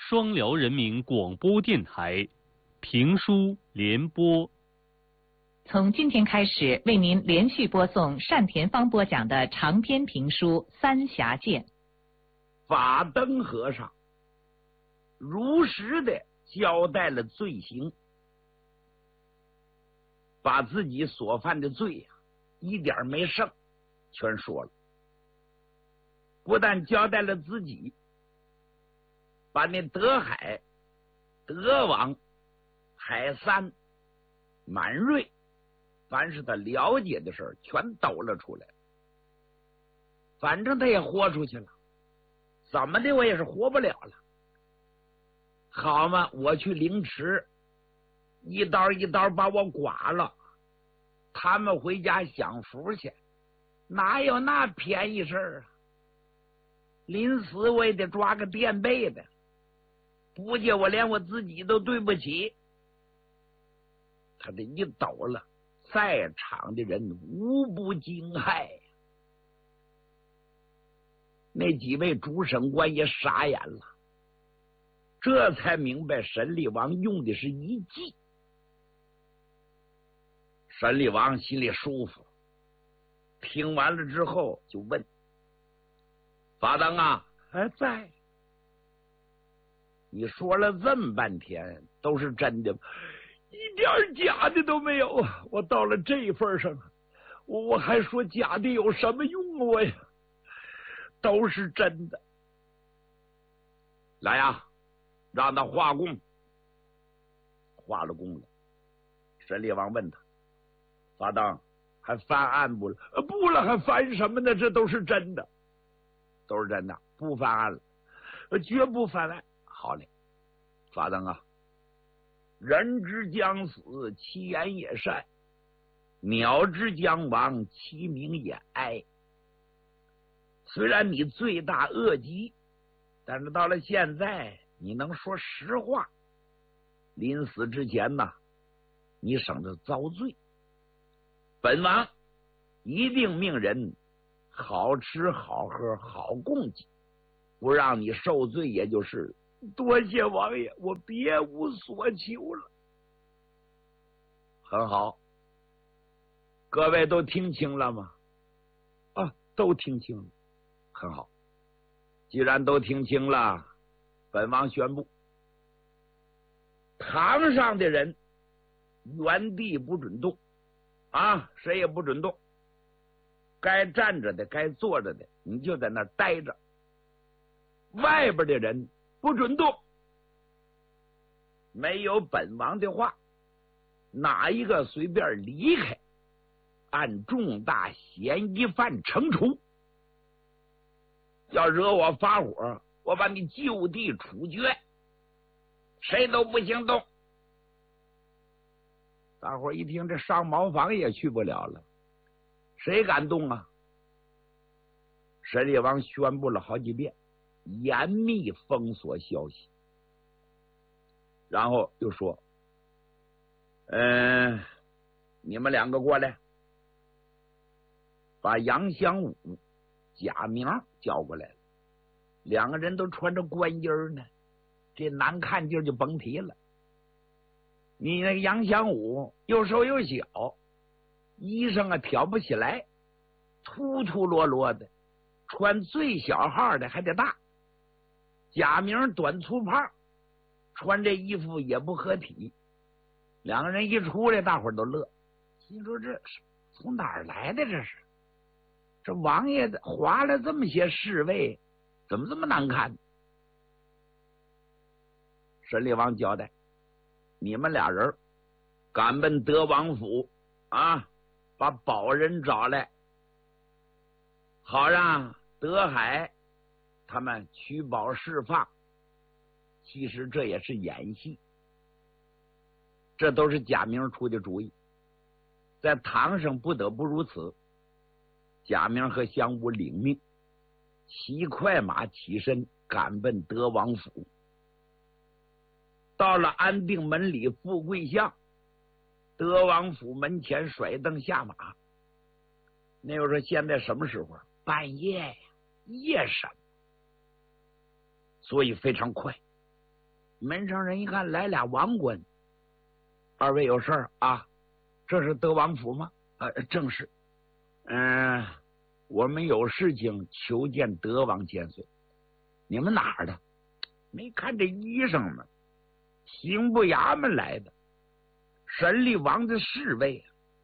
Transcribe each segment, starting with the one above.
双辽人民广播电台评书联播。 从今天开始，为您连续播送单田芳播讲的长篇评书《三峡剑》。 法灯和尚如实的交代了罪行，把自己所犯的罪呀，一点没剩，全说了。不但交代了自己，把那德海、德王、海三、满瑞，凡是他了解的事儿，全抖了出来。反正他也豁出去了，怎么的我也是活不了了。好嘛，我去凌迟，一刀一刀把我剐了，他们回家享福去，哪有那便宜事儿啊？临死我也得抓个垫背的，不借我连我自己都对不起。他这一抖了，在场的人无不惊骇。那几位主审官也傻眼了，这才明白沈厉王用的是一计。沈厉王心里舒服，听完了之后就问法当啊，还在？你说了这么半天都是真的吗？一点假的都没有啊！我到了这份上，我还说假的有什么用啊？我呀，都是真的。来呀，让他画供。画了供了。沈厉王问他：法当，还翻案不了？不了，还翻什么呢？这都是真的，都是真的，不翻案了，绝不翻案。好嘞，法当啊，人之将死，其言也善；鸟之将亡，其鸣也哀。虽然你罪大恶极，但是到了现在，你能说实话。临死之前呢，你省得遭罪。本王一定命人好吃好喝好供给，不让你受罪也就是了。多谢王爷，我别无所求了。很好，各位都听清了吗？啊，都听清了。很好，既然都听清了，本王宣布，堂上的人原地不准动啊，谁也不准动。该站着的，该坐着的，你就在那儿待着。外边的人不准动，没有本王的话，哪一个随便离开，按重大嫌疑犯惩处。要惹我发火，我把你就地处决，谁都不行动。大伙一听，这上茅房也去不了了，谁敢动啊？沈厉王宣布了好几遍，严密封锁消息，然后又说：你们两个过来，把杨祥武、贾明叫过来了。两个人都穿着官衣呢，这难看劲就甭提了。你那个杨祥武又瘦又小，衣裳啊挑不起来，秃秃罗罗的，穿最小号的还得大。贾明短粗胖，穿这衣服也不合体。两个人一出来，大伙都乐，心说这是从哪儿来的？这王爷划了这么些侍卫，怎么这么难看？沈厉王交代，你们俩人赶奔德王府啊，把保人找来，好让德海他们取保释放。其实这也是演戏，这都是贾明出的主意，在堂上不得不如此。贾明和襄武领命，骑快马起身赶奔德王府。到了安定门里富贵巷，德王府门前甩灯下马。那又说现在什么时候？半夜呀，夜审，所以非常快。 门上人一看来俩王官，二位有事儿啊？这是德王府吗？正是。我们有事情求见德王千岁。你们哪儿的？没看这衣裳吗？刑部衙门来的，审理王的侍卫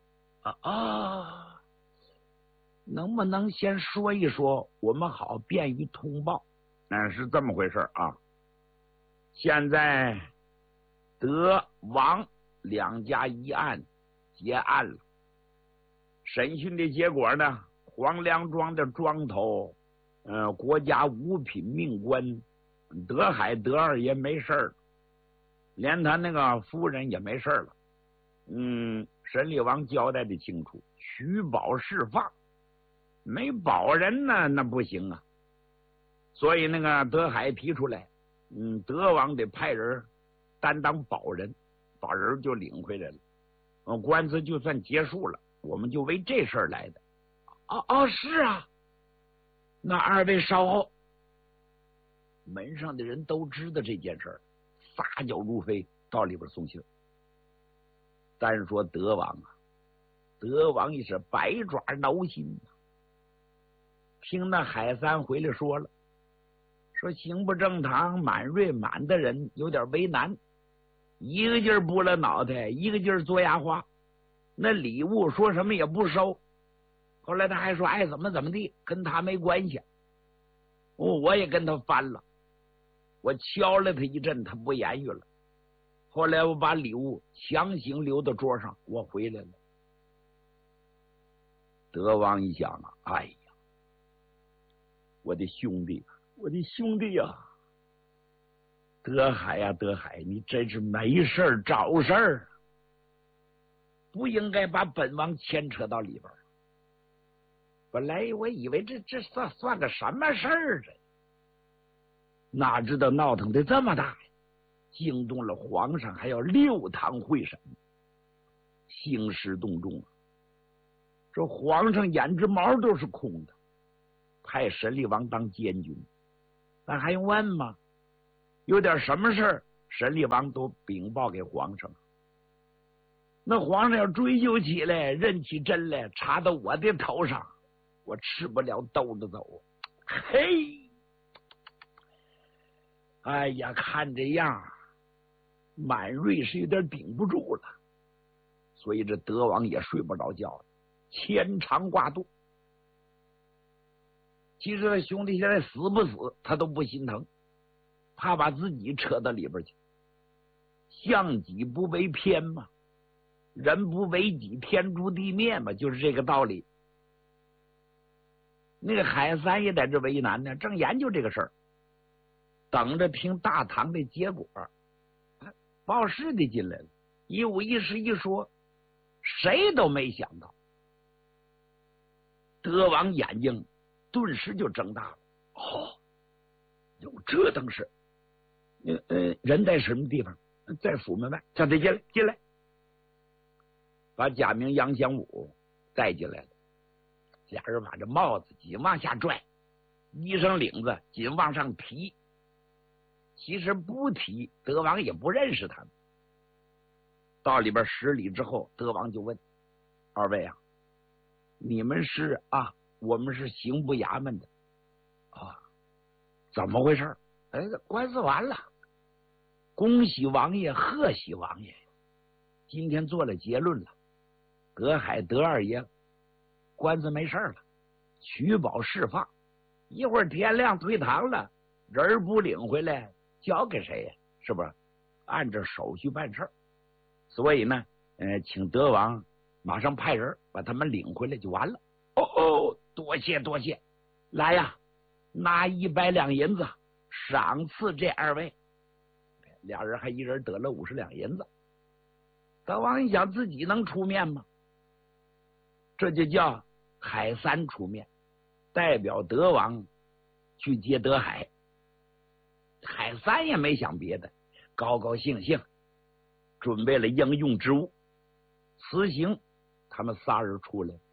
能不能先说一说，我们好便于通报？是这么回事啊。现在德王两家一案结案了，审讯的结果呢，黄梁庄的庄头，国家五品命官德海德二爷没事了，连他那个夫人也没事了。审理王交代的清楚，取保释放，没保人呢，那不行啊。所以那个德海提出来，德王得派人担当保人，把人就领回来了。官司就算结束了，我们就为这事儿来的。是啊。那二位稍后。门上的人都知道这件事儿，撒脚如飞到里边送信。单说德王啊，德王也是百爪挠心啊。听那海三回来说了，说刑部正堂满瑞满的人有点为难，一个劲儿拨了脑袋，一个劲儿嘬牙花，那礼物说什么也不收。后来他还说爱怎么怎么地，跟他没关系。我也跟他翻了，我敲了他一阵，他不言语了。后来我把礼物强行留到桌上，我回来了。德王一想啊，哎呀，我的兄弟呀，德海呀，德海，你真是没事儿找事儿，不应该把本王牵扯到里边。本来我以为这算个什么事儿啊，哪知道闹腾的这么大呀，惊动了皇上，还要6堂会审，兴师动众啊。这皇上眼直毛都是空的，派审理王当监军，那还用问吗？有点什么事儿，审理王都禀报给皇上。那皇上要追究起来，认起真来，插到我的头上，我吃不了兜着走。嘿，哎呀，看这样，满瑞是有点顶不住了，所以这德王也睡不着觉了，牵肠挂肚。其实他兄弟现在死不死，他都不心疼，怕把自己扯到里边去。向己不为偏嘛，人不为己，天诛地灭嘛，就是这个道理。那个海三也在这为难呢，正研究这个事儿，等着听大堂的结果。报事的进来了，一五一十一说，谁都没想到。德王眼睛顿时就睁大了。有这等事？人在什么地方？在府门外，叫他进来。把贾明、杨祥武带进来了，俩人把这帽子紧往下拽，衣裳领子紧往上提。其实不提，德王也不认识他们。到里边10里之后，德王就问二位啊，你们是啊？我们是刑部衙门的啊？怎么回事？官司完了，恭喜王爷，贺喜王爷，今天做了结论了，德海德二爷官司没事了，取保释放，一会儿天亮退堂了，人不领回来交给谁呀？是不是按着手续办事？所以呢，请德王马上派人把他们领回来就完了。多谢，来呀，拿100两银子赏赐这2位。俩人还一人得了50两银子。德王一想自己能出面吗？这就叫海三出面，代表德王去接德海。海三也没想别的，高高兴兴准备了应用之物。辞行，他们仨人出来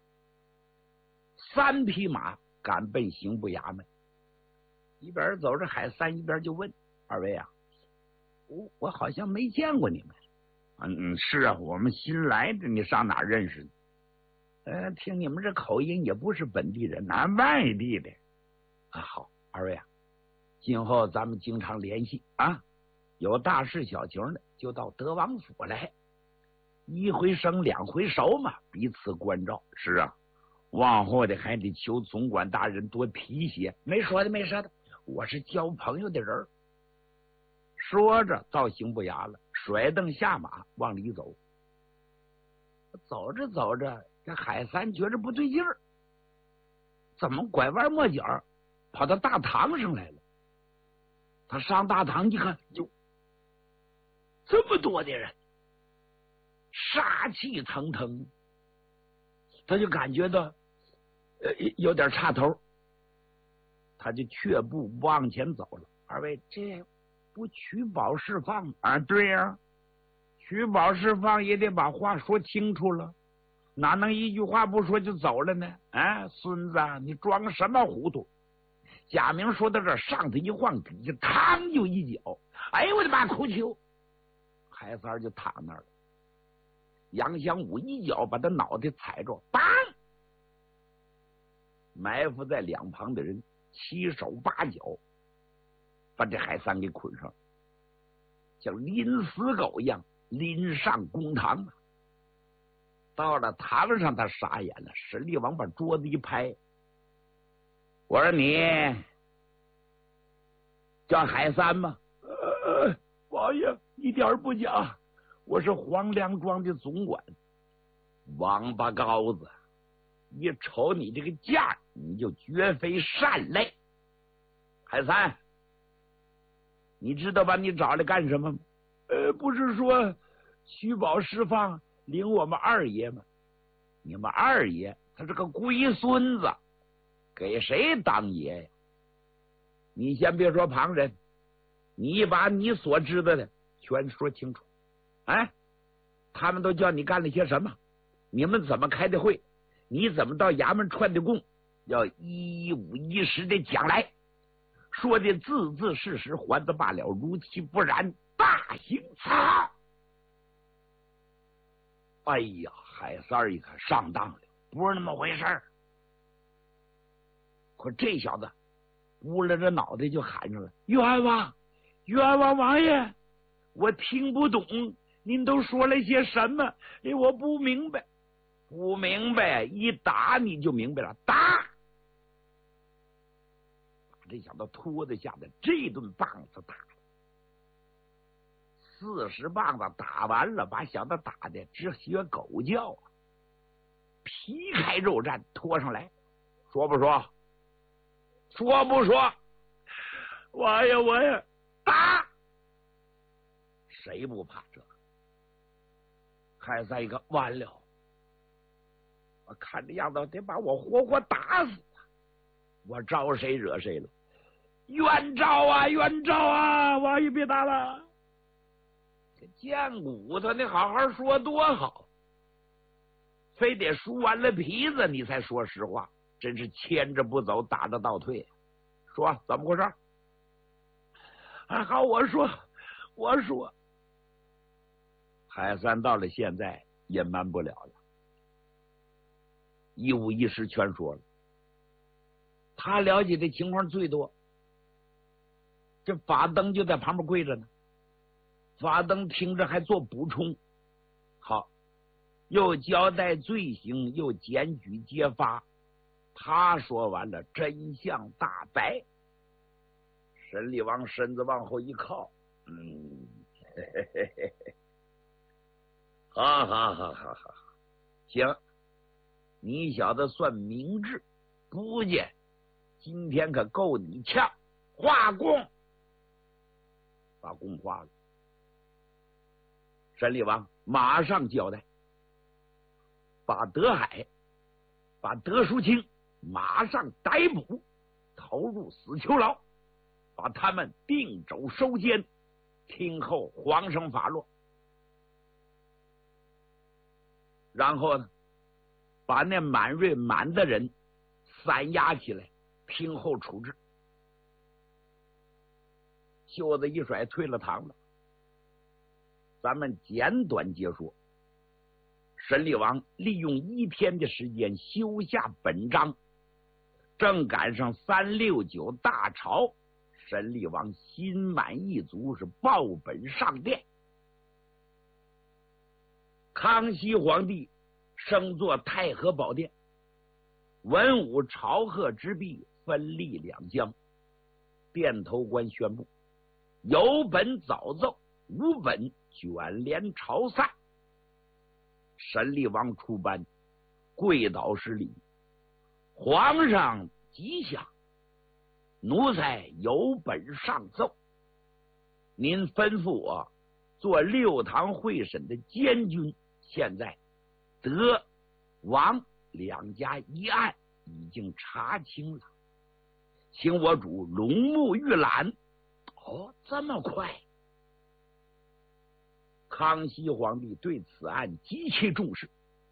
，3匹马赶奔刑部衙门。一边走着海三，一边就问二位啊， 我好像没见过你们。是啊，我们新来的，你上哪认识的？听你们这口音也不是本地人，哪外地的啊？好，二位啊，今后咱们经常联系啊，有大事小情的就到德王府来，一回生两回熟嘛，彼此关照。是啊，往后的还得求总管大人多提携。没说的，没说的，我是交朋友的人。说着倒行不衙了，甩蹬下马往里走。走着走着，这海三觉着不对劲儿，怎么拐弯抹角跑到大堂上来了？他上大堂一看，哟，这么多的人，杀气腾腾，他就感觉到有点差头，他就却步往前走了。二位，这不取保释放啊？对呀，取保释放也得把话说清楚了，哪能一句话不说就走了呢？孙子，你装什么糊涂？贾明说到这儿，上头一晃，底下嘡就一脚，哎呦我的妈！哭球，海三就躺那儿了。杨祥武一脚把他脑袋踩着，梆！埋伏在两旁的人七手八脚把这海三给捆上，像拎死狗一样拎上公堂。到了堂上，他傻眼了。沈厉王把桌子一拍，我说你叫海三吗？王爷一点不假，我是黄梁庄的总管。王八羔子，一瞅你这个价，你就绝非善类。海三，你知道把你找来干什么吗？不是说取保释放领我们二爷吗？你们二爷他是个龟孙子，给谁当爷呀？你先别说旁人，你把你所知道的全说清楚。他们都叫你干了些什么？你们怎么开的会？你怎么到衙门串的供？要一五一十的讲来，说的字字事实，还则罢了，如其不然，大刑罚。哎呀，海三儿一看上当了，不是那么回事儿。可这小子捂了着脑袋就喊上了：“冤枉，冤枉王爷！我听不懂您都说了些什么，我不明白。不明白，一打你就明白了。打！”把这小子拖在下来，这顿棒子打40棒子打完了，把小子打的直学狗叫啊！皮开肉绽，拖上来，说不说？说不说？我呀，打！谁不怕这个？海三一个完了，我看这样子得把我活活打死，我招谁惹谁了？冤招啊，冤招啊！王爷别打了。这贱骨头，你好好说多好，非得输完了皮子你才说实话，真是牵着不走，打着倒退。说怎么回事？好，我说。海三到了现在隐瞒不了了，一五一十全说了。他了解的情况最多，这法灯就在旁边跪着呢。法灯听着还做补充，好，又交代罪行，又检举揭发。他说完了，真相大白。沈厉王身子往后一靠，好，行，你小子算明智，不见今天可够你呛，画供，把供画了。沈厉王马上交代，把德海、把德叔清马上逮捕，投入死囚牢，把他们定州收监，听候皇上发落。然后呢，把那满瑞满的人散押起来，听候处置。袖子一甩，退了堂了。 咱们简短解说。沈厉王利用1天的时间修下本章，正赶上369大朝，沈厉王心满意足，是报本上殿。康熙皇帝升坐太和宝殿，文武朝贺之毕，分立两江。殿头官宣布，有本早奏，无本卷帘朝散。沈厉王出班，跪倒施礼，皇上吉祥，奴才有本上奏，您吩咐我做6堂会审的监军，现在德王2家一案已经查清了，请我主龙目预览。哦，这么快？康熙皇帝对此案极其重视，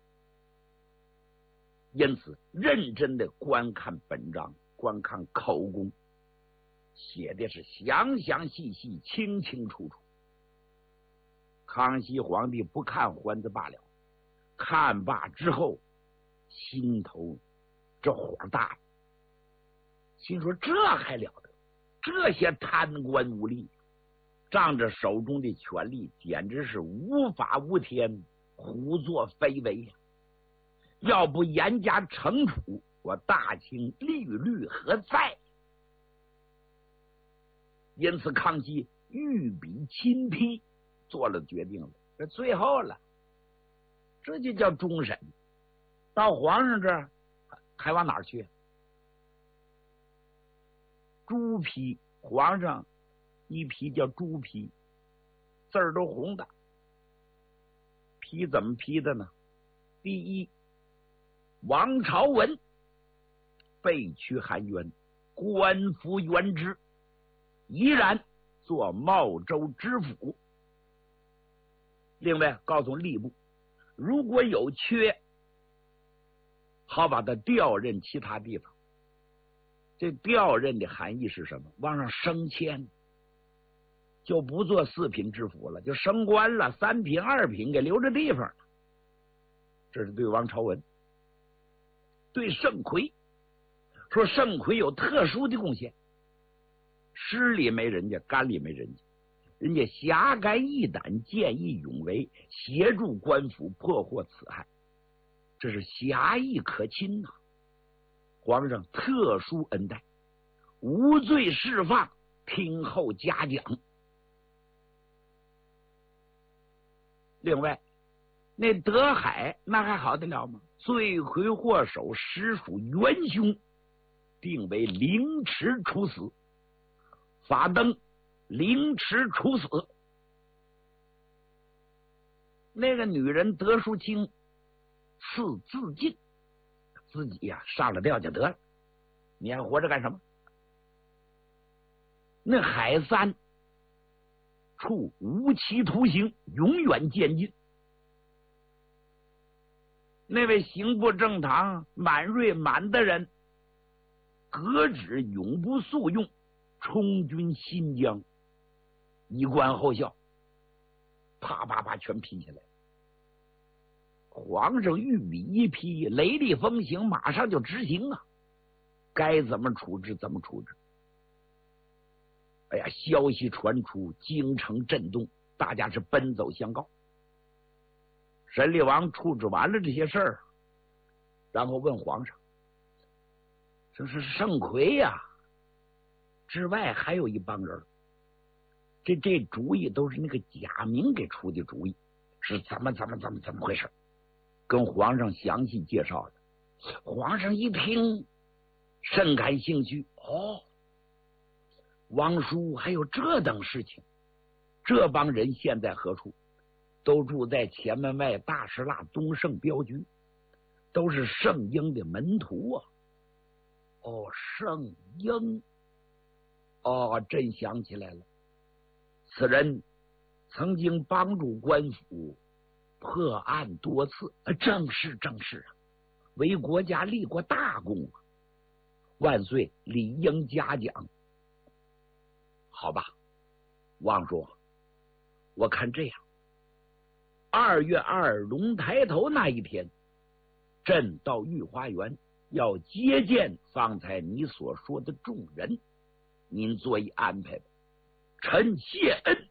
因此认真的观看本章，观看口供，写的是详详细细，清清楚楚。康熙皇帝不看还则罢了，看罢之后，心头这火大了，心说这还了得？这些贪官污吏仗着手中的权力，简直是无法无天，胡作非为呀！要不严加惩处，我大清利率何在？因此，康熙御笔亲批，做了决定了。这最后了，这就叫终审。到皇上这儿还往哪儿去？朱批，皇上一批叫朱批，字儿都红的。批怎么批的呢？第一，王朝文被驱含冤，官复原职，依然做茂州知府。另外告诉吏部，如果有缺，好把他调任其他地方。这调任的含义是什么？往上升迁，就不做4品知府了，就升官了，3品、2品给留着地方了。这是对王朝文。对盛奎说，盛奎有特殊的贡献，湿里没人家，干里没人家，人家侠肝义胆，见义勇为，协助官府破获此案，这是侠义可亲呐。皇上特殊恩待，无罪释放，听候嘉奖。另外，那德海那还好得了吗？罪魁祸首实属元凶，定为凌迟处死，法登凌迟处死。那个女人德淑清赐自尽，自己呀上了吊就得了，你还活着干什么？那海三处无期徒刑，永远监禁。那位刑部正堂满瑞满的人，革职永不诉用，充军新疆，以观后效。啪啪啪全批起来。皇上御笔一批，雷厉风行，马上就执行啊！该怎么处置怎么处置。哎呀，消息传出，京城震动，大家是奔走相告。沈厉王处置完了这些事儿，然后问皇上：“这是盛奎呀，之外还有一帮人，这主意都是那个贾明给出的主意，是怎么回事？”跟皇上详细介绍了。皇上一听，甚感兴趣。哦，王叔还有这等事情？这帮人现在何处？都住在前门外大石蜡东盛镖局，都是圣婴的门徒啊。哦，圣婴，哦，真想起来了，此人曾经帮助官府破案多次，正是啊，为国家立过大功啊，万岁理应嘉奖。好吧，王叔，我看这样， 2月2龙抬头那一天，朕到御花园要接见方才你所说的众人，您做一安排吧。臣谢恩。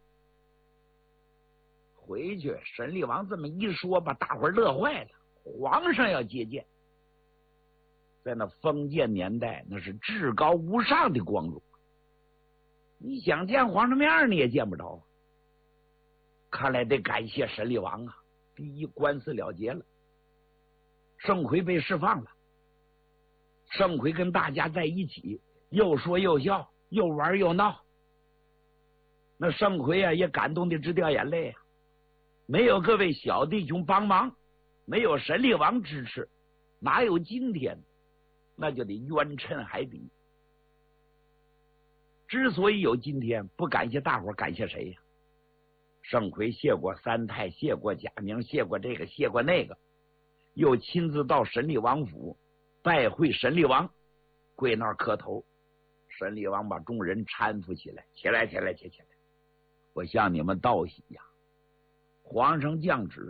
回去，沈厉王这么一说，把大伙乐坏了。皇上要接见，在那封建年代，那是至高无上的光荣。你想见皇上面，你也见不着。看来得感谢沈厉王啊！第一，官司了结了，盛奎被释放了。盛奎跟大家在一起，又说又笑，又玩又闹。那盛奎啊，也感动的直掉眼泪啊！没有各位小弟兄帮忙，没有沈厉王支持，哪有今天？那就得冤沉海底。之所以有今天，不感谢大伙，感谢谁呀？盛奎谢过三太，谢过贾明，谢过这个，谢过那个，又亲自到沈厉王府拜会沈厉王，跪那儿磕头。沈厉王把众人搀扶起来，起来，我向你们道喜呀！皇上降旨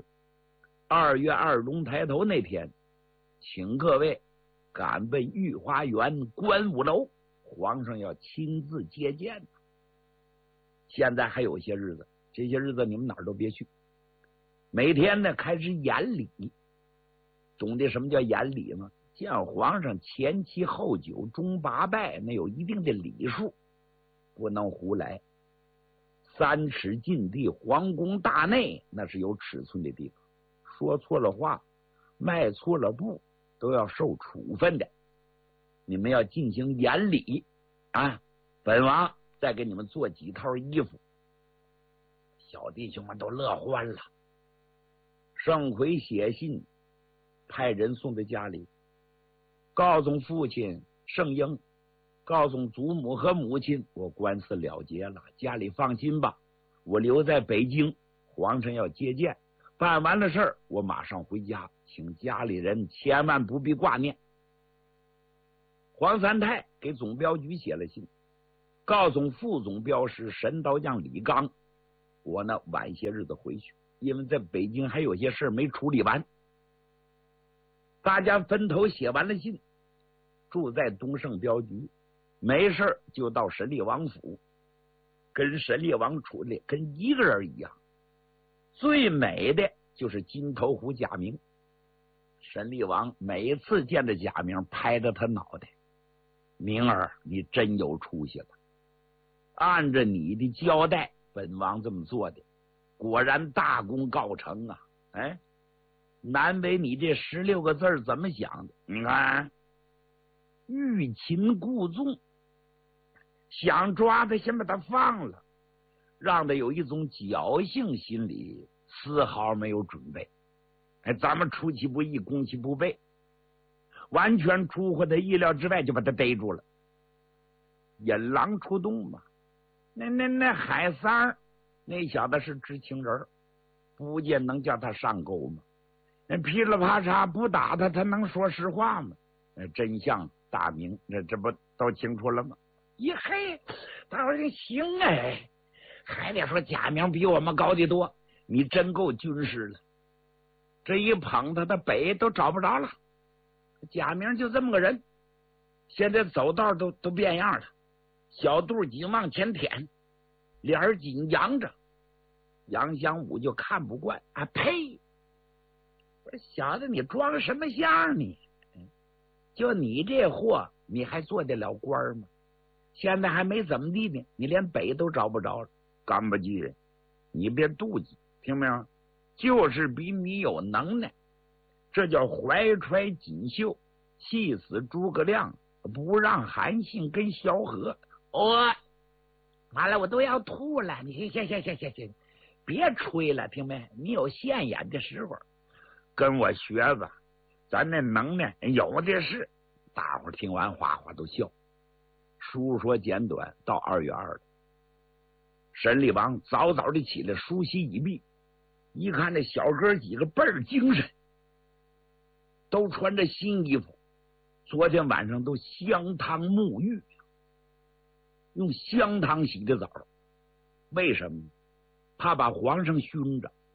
，2月2龙抬头那天，请各位赶奔御花园观武楼，皇上要亲自接见。现在还有些日子，这些日子你们哪儿都别去，每天呢开始演礼。懂得什么叫演礼吗？见皇上前七后九中八拜，那有一定的礼数，不能胡来。3尺禁地，皇宫大内那是有尺寸的地方，说错了话，迈错了步，都要受处分的。你们要进行严礼啊！本王再给你们做几套衣服。小弟兄们都乐欢了。盛奎写信派人送到家里，告诉父亲盛英，告诉祖母和母亲，我官司了结了，家里放心吧，我留在北京，皇上要接见，办完了事儿我马上回家，请家里人千万不必挂念。黄三太给总镖局写了信，告诉副总镖师神刀匠李刚，我呢晚些日子回去，因为在北京还有些事没处理完。大家分头写完了信，住在东胜镖局，没事就到沈厉王府，跟沈厉王处理跟一个人一样。最美的就是金头虎贾明，沈厉王每次见着贾明，拍着他脑袋，明儿你真有出息了，按着你的交代，本王这么做的，果然大功告成啊！哎，难为你这16个字怎么想的？你看，欲擒故纵，想抓他，先把他放了，让他有一种侥幸心理，丝毫没有准备。哎，咱们出其不意，攻其不备，完全出乎他意料之外，就把他逮住了。引狼出洞嘛，那海三那小子是知情人，不见能叫他上钩吗？那噼里啪嚓不打他，他能说实话吗？真相大明，这不都清楚了吗？一嘿，他说行哎，还得说贾明比我们高得多，你真够军师了。这一捧他的北都找不着了。贾明就这么个人，现在走道都变样了，小肚紧往前舔，脸紧扬着。杨香武就看不惯啊！呸！我说小子，你装什么相你？就你这货，你还做得了官吗？现在还没怎么地呢，你连北都找不着了。干巴鸡人，你别妒忌，听没有？就是比你有能耐，这叫怀揣锦绣，气死诸葛亮，不让韩信跟萧何。完了，我都要吐了。你行，别吹了，听没？你有现眼的时候，跟我学吧，咱那能耐有的是。大伙听完哗哗都笑。书说简短，到2月2了，沈厉王早早的起来梳洗已毕，一看这小哥几个倍儿精神，都穿着新衣服，昨天晚上都香汤沐浴，用香汤洗的澡。为什么？怕把皇上熏着。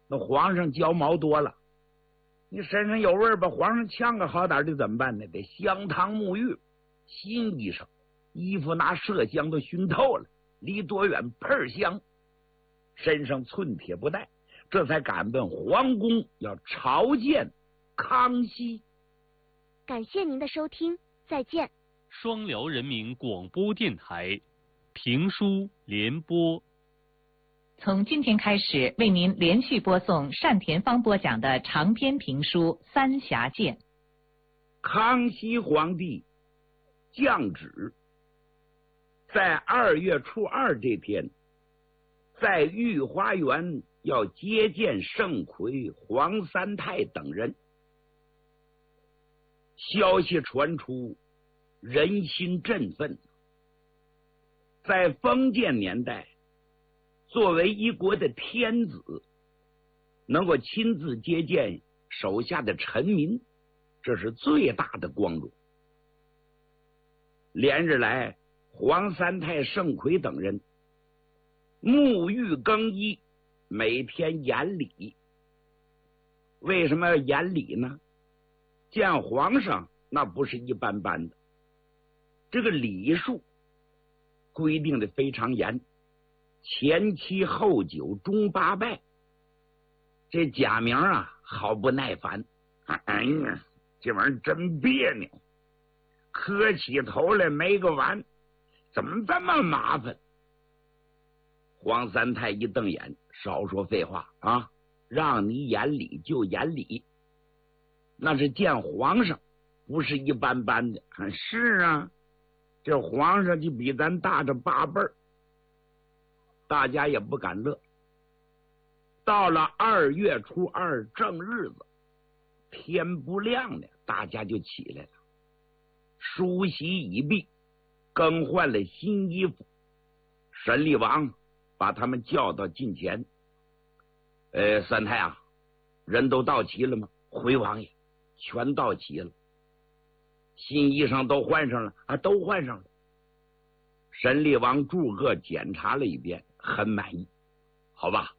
那皇上脚毛多了，你身上有味儿，把皇上呛个好歹的怎么办呢？得香汤沐浴，新衣裳，衣服拿麝香都熏透了，离多远喷香，身上寸铁不带，这才赶奔皇宫，要朝见康熙。 感谢您的收听，再见。 双辽人民广播电台评书联播。 从今天开始，为您连续播送单田芳播讲的长篇评书《三峡剑》。 康熙皇帝降旨，在2月初2这天，在御花园要接见圣魁皇三太等人。消息传出，人心振奋。在封建年代，作为一国的天子，能够亲自接见手下的臣民，这是最大的光荣。连日来，皇三太、圣魁等人沐浴更衣，每天严礼。为什么要严礼呢？见皇上那不是一般般的，这个礼数规定的非常严，前七后九中八拜，这假名啊好不耐烦。哎呀，这玩意儿真别扭，磕起头来没个完，怎么这么麻烦？皇三太一瞪眼，少说废话啊！让你严礼就严礼，那是见皇上，不是一般般的。是啊，这皇上就比咱大着8辈儿，大家也不敢乐。到了2月初2正日子，天不亮呢，大家就起来了，梳洗已毕，更换了新衣服。神力王把他们叫到近前。三太啊，人都到齐了吗？回王爷，全到齐了。新衣裳都换上了啊，都换上了。神力王祝贺检查了一遍，很满意。好吧，